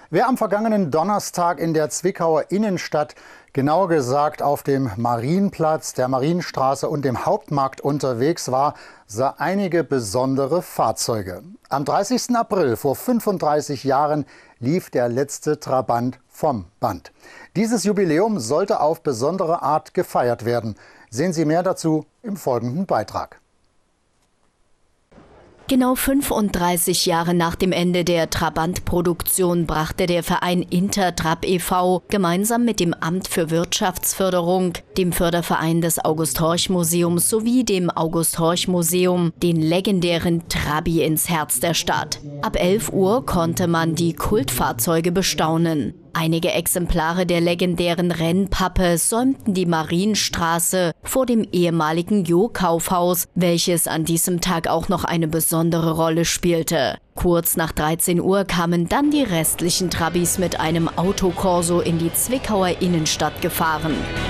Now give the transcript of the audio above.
Wer am vergangenen Donnerstag in der Zwickauer Innenstadt, genauer gesagt auf dem Marienplatz, der Marienstraße und dem Hauptmarkt unterwegs war, sah einige besondere Fahrzeuge. Am 30. April vor 35 Jahren lief der letzte Trabant vom Band. Dieses Jubiläum sollte auf besondere Art gefeiert werden. Sehen Sie mehr dazu im folgenden Beitrag. Genau 35 Jahre nach dem Ende der Trabant-Produktion brachte der Verein Intertrab e.V. gemeinsam mit dem Amt für Wirtschaftsförderung, dem Förderverein des August-Horch-Museums sowie dem August-Horch-Museum den legendären Trabi ins Herz der Stadt. Ab 11 Uhr konnte man die Kultfahrzeuge bestaunen. Einige Exemplare der legendären Rennpappe säumten die Marienstraße vor dem ehemaligen Jo-Kaufhaus, welches an diesem Tag auch noch eine besondere Rolle spielte. Kurz nach 13 Uhr kamen dann die restlichen Trabis mit einem Autokorso in die Zwickauer Innenstadt gefahren.